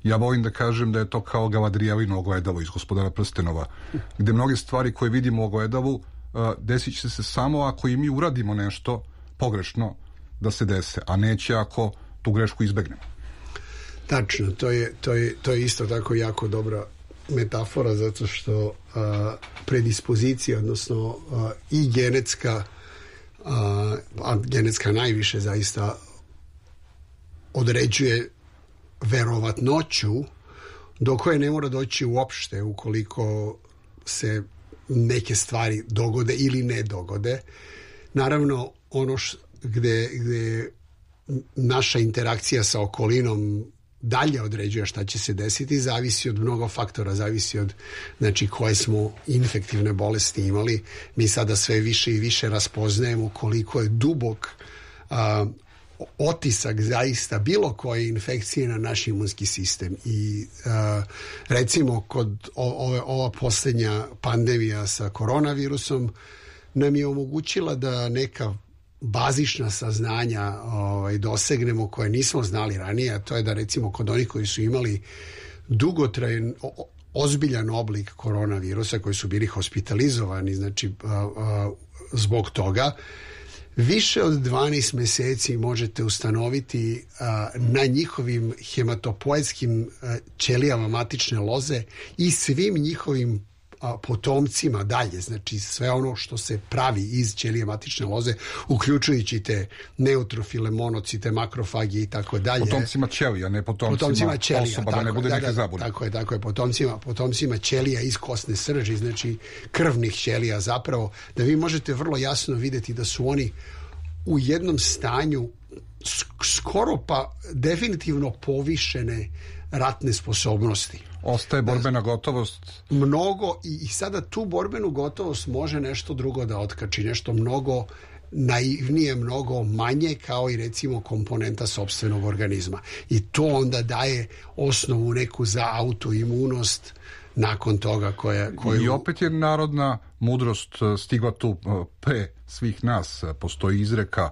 Ja volim da kažem da je to kao Galadrijevino ogledalo iz Gospodara prstenova, gde mnoge stvari koje vidimo u ogledalu desit će se samo ako i mi uradimo nešto pogrešno da se dese, a neće ako tu grešku izbegnemo. Tačno, to je isto tako jako dobra metafora, zato što predispozicija, odnosno i genetska, a genetska najviše zaista određuje verovatnoću do koje ne mora doći uopšte ukoliko se neke stvari dogode ili ne dogode. Naravno, ono gde naša interakcija sa okolinom dalje određuje šta će se desiti, zavisi od mnogo faktora, zavisi od koje smo infektivne bolesti imali. Mi sada sve više i više raspoznajemo koliko je dubok otisak zaista bilo koje infekcije na naš imunski sistem. I recimo kod ova posljednja pandemija sa koronavirusom nam je omogućila da neka bazična saznanja dosegnemo koje nismo znali ranije, a to je da recimo kod onih koji su imali dugotrajan ozbiljan oblik koronavirusa, koji su bili hospitalizovani, zbog toga, više od 12 meseci možete ustanoviti na njihovim hematopoetskim ćelijama matične loze i svim njihovim potomcima dalje, znači sve ono što se pravi iz ćelije matične loze, uključujući te neutrofile, monocite, makrofage i tako dalje. Potomcima ćelija, ne potomcima ćelija, osoba, tako, da ne bude neke zabune. Tako je, potomcima ćelija iz kosne srži, znači krvnih ćelija zapravo, da vi možete vrlo jasno vidjeti da su oni u jednom stanju skoro pa definitivno povišene ratne sposobnosti. Ostaje borbena gotovost. Mnogo, i sada tu borbenu gotovost može nešto drugo da otkači, nešto mnogo naivnije, mnogo manje, kao i recimo komponenta sopstvenog organizma. I to onda daje osnovu neku za autoimunost nakon toga koju... I opet je narodna mudrost stigla tu pre svih nas. Postoji izreka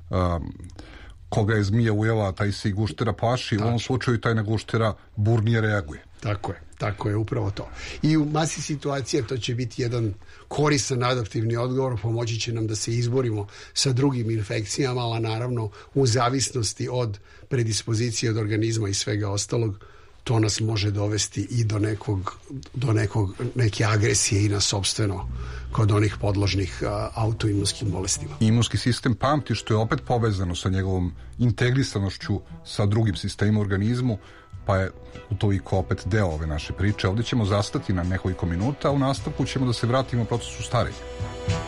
koga je zmija ujela, taj se i guštera plaši. U ovom slučaju taj na guštera burnije reaguje. Tako je, upravo to. I u masi situacija to će biti jedan koristan adaptivni odgovor, pomoći će nam da se izborimo sa drugim infekcijama, ali naravno u zavisnosti od predispozicije od organizma i svega ostalog, to nas može dovesti i do neke agresije i na sopstveno kod onih podložnih autoimunskim bolestima. Imunski sistem pamti, što je opet povezano sa njegovom integrisanošću sa drugim sistemima u organizmu, pa je utoliko opet deo ove naše priče. Ovdje ćemo zastati na nekoliko minuta, a u nastavku ćemo da se vratimo u procesu starenja.